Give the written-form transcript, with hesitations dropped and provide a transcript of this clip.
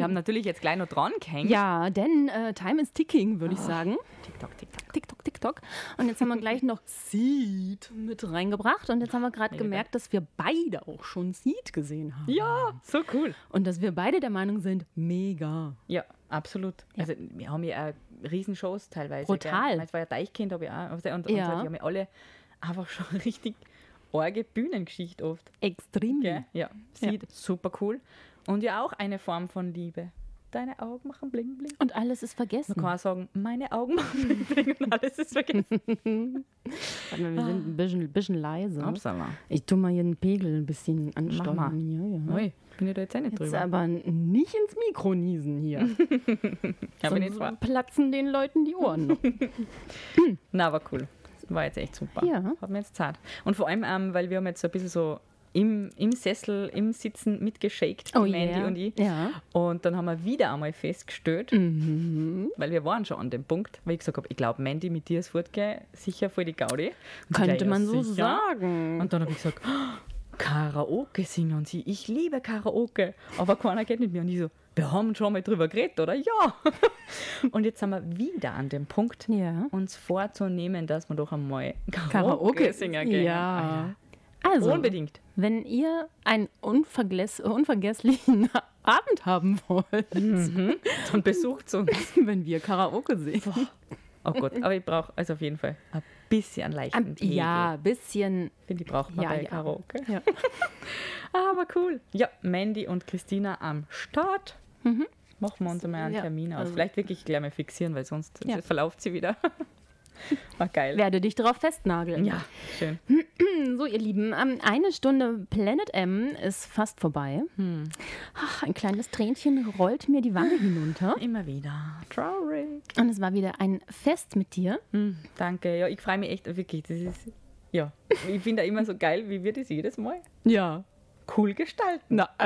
haben natürlich jetzt gleich noch dran gehängt. Ja, denn Time is ticking, würde ich sagen. TikTok, TikTok. TikTok, TikTok. Und jetzt haben wir gleich noch Seed mit reingebracht. Und jetzt haben wir gerade gemerkt, dass wir beide auch schon Seed gesehen haben. Ja, so cool. Und dass wir beide der Meinung sind, mega. Ja, absolut. Also wir haben ja auch Riesenshows teilweise. Brutal. Gell? Es war ja Deichkind, habe ich auch. Und Ja. die haben ja alle einfach schon richtig arge Bühnengeschichte oft. Extrem. Gell? Ja, sieht super cool. Und ja auch eine Form von Liebe. Deine Augen machen bling bling. Und alles ist vergessen. Man kann auch sagen, meine Augen machen bling bling und alles ist vergessen. Warte mal, wir sind ein bisschen leise. Upsala. Ich tue mal hier den Pegel ein bisschen Mach mal. ansteuern. Hier, ja. Ui, bin ich da jetzt auch nicht Jetzt drüber. aber nicht ins Mikro niesen hier. Ja, bin ich Sonst zwar. platzen den Leuten die Ohren noch. Na, war cool. War jetzt echt super. Ja. Hat mir jetzt Zeit. Und vor allem, weil wir haben jetzt so ein bisschen so im Sessel, im Sitzen mitgeschakt, die Mandy und ich. Ja. Und dann haben wir wieder einmal festgestellt, weil wir waren schon an dem Punkt, weil ich gesagt habe, ich glaube, Mandy, mit dir ist fortgehen, sicher voll die Gaudi. Und sie Könnte gleich, man so sicher. sagen. Und dann habe ich gesagt, Karaoke singen. Und sie, ich liebe Karaoke, aber keiner geht mit mir. Und ich so, wir haben schon mal drüber geredet, oder? Ja. Und jetzt sind wir wieder an dem Punkt, Ja. uns vorzunehmen, dass wir doch einmal Karaoke singen gehen. Ja. Also, Unbedingt. wenn ihr einen unvergesslichen Abend haben wollt, Dann besucht uns. wenn wir Karaoke singen. Oh Gott, aber ich brauche also auf jeden Fall ein bisschen leichten Pegel. Ja, ein bisschen. Finde ich, braucht man Ja, bei ja. Karaoke. Ja. Aber cool. Ja, Mandy und Christina am Start. Machen wir uns einmal einen Ja, Termin aus. also- Vielleicht wirklich gleich mal fixieren, weil sonst Ja. verlauft sie wieder. War geil. Werde dich darauf festnageln. Ja, schön. So, ihr Lieben, eine Stunde Planet M ist fast vorbei. Ach, ein kleines Tränchen rollt mir die Wange hinunter. Immer wieder. Traurig. Und es war wieder ein Fest mit dir. Danke. Ja, ich freue mich echt wirklich. Das ist, ja, ich finde da immer so geil, wie wir das jedes Mal Ja. cool gestalten. Na,